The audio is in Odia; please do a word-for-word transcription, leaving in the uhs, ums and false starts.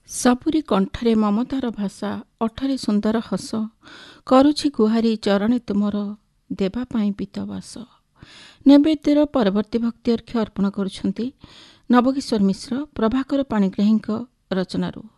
ସବୁରି କଣ୍ଠରେ ମମତାର ଭାଷା, ଅଠରେ ସୁନ୍ଦର ହସ, କରୁଛି ଗୁହାରି ଚରଣେ ତୁମର ଦେବା ପାଇଁ ପିତବାସ। ନୈବେଦ୍ୟର ପରବର୍ତ୍ତୀ ଭକ୍ତି ଅର୍ଘ୍ୟ ଅର୍ପଣ କରୁଛନ୍ତି ନବକିଶୋର ମିଶ୍ର ପ୍ରଭାକର ପାଣିଗ୍ରାହୀଙ୍କ ରଚନାରୁ।